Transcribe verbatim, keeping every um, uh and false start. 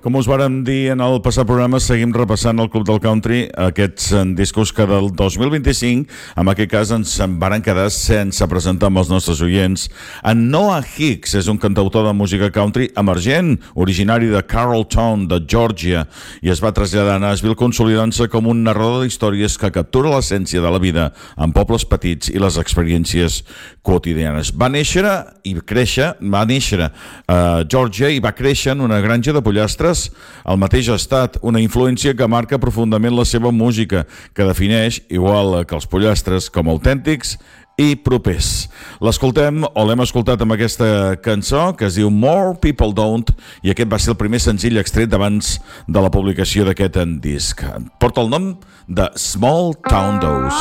Com us vàrem dir en el passat programa, seguim repassant el Club del Country, aquests discos que del dos mil vint-i-cinc, en aquest cas, ens en varen quedar sense presentar amb els nostres oients. En Noah Hicks és un cantautor de música country emergent, originari de Carrollton, de Georgia, i es va traslladar a Nashville consolidant-se com un narrador d'històries que captura l'essència de la vida en pobles petits i les experiències quotidianes. Va néixer i créixer, va néixer a Georgia i va créixer en una granja de pollastres al mateix estat, una influència que marca profundament la seva música, que defineix, igual que els pollastres, com autèntics i propers. L'escoltem, o l'hem escoltat amb aquesta cançó, que es diu More People Don't, i aquest va ser el primer senzill extret abans de la publicació d'aquest disc. Porta el nom de Small Town Dose.